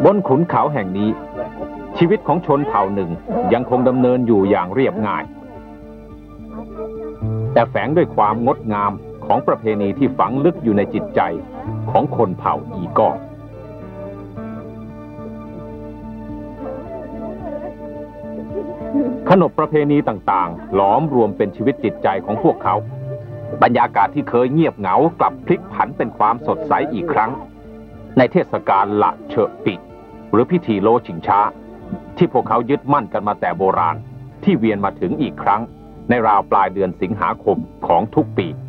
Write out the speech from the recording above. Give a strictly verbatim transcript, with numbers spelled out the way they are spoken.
บนขุนเขาแห่งนี้ชีวิตของชนเผ่าหนึ่งยังคงดำเนินอยู่อย่างเรียบง่ายแต่แฝงด้วยความงดงามของประเพณีที่ฝังลึกอยู่ในจิตใจของคนเผ่าอีกอขนบประเพณีต่างๆหลอมรวมเป็นชีวิตจิตใจของพวกเขาบรรยากาศที่เคยเงียบเหงากลับพลิกผันเป็นความสดใสอีกครั้งในเทศกาลละเชอะปิหรือพิธีโลชิงช้าที่พวกเขายึดมั่นกันมาแต่โบราณที่เวียนมาถึงอีกครั้งในราวปลายเดือนสิงหาคมของทุกปี